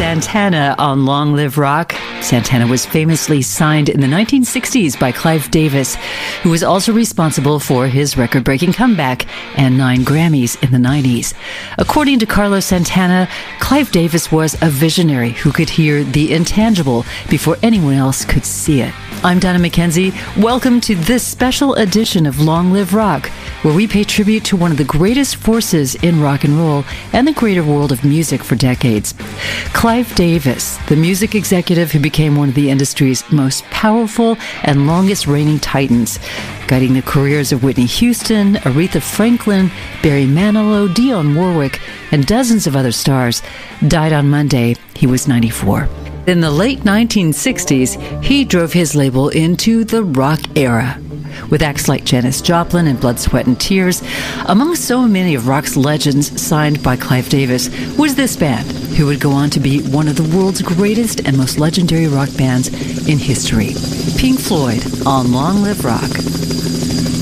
Santana on Long Live Rock. Santana was famously signed in the 1960s by Clive Davis, who was also responsible for his record-breaking comeback and 9 Grammys in the 90s. According to Carlos Santana, Clive Davis was a visionary who could hear the intangible before anyone else could see it. I'm Donna McKenzie. Welcome to this special edition of Long Live Rock, where we pay tribute to one of the greatest forces in rock and roll and the greater world of music for decades. Clive Davis, the music executive who became one of the industry's most powerful and longest reigning titans, guiding the careers of Whitney Houston, Aretha Franklin, Barry Manilow, Dionne Warwick, and dozens of other stars, died on Monday. He was 94. In the late 1960s, he drove his label into the rock era. With acts like Janis Joplin and Blood, Sweat and Tears, among so many of rock's legends signed by Clive Davis was this band, who would go on to be one of the world's greatest and most legendary rock bands in history. Pink Floyd on Long Live Rock.